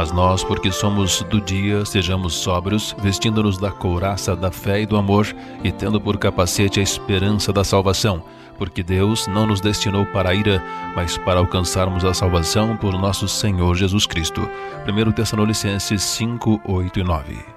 Mas nós, porque somos do dia, sejamos sóbrios, vestindo-nos da couraça da fé e do amor, e tendo por capacete a esperança da salvação, porque Deus não nos destinou para a ira, mas para alcançarmos a salvação por nosso Senhor Jesus Cristo. 1 Tessalonicenses 5, 8 e 9.